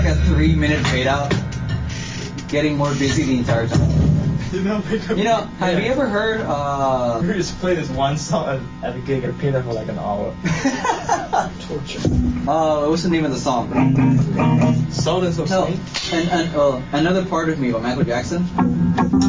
like a 3-minute fade out, getting more busy the entire time. You know, Have you ever heard? We just play this one song at the gig and repeat it for like an hour. Torture. What's the name of the song? Sultans of Swing. And another part of me by Michael Jackson.